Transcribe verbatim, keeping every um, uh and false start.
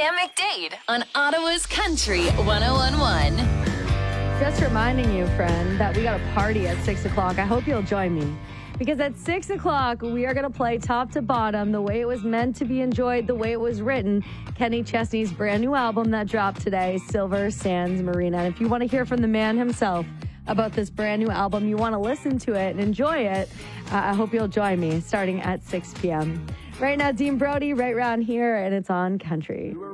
and McDade on Ottawa's Country one oh one point one. Just reminding you, friend, that we got a party at six o'clock. I hope you'll join me. Because at six o'clock, we are going to play top to bottom, the way it was meant to be enjoyed, the way it was written. Kenny Chesney's brand new album that dropped today, Silver Sands Marina. And if you want to hear from the man himself about this brand new album, you want to listen to it and enjoy it, uh, I hope you'll join me starting at six p.m. Right now, Dean Brody, right around here, and it's on Country.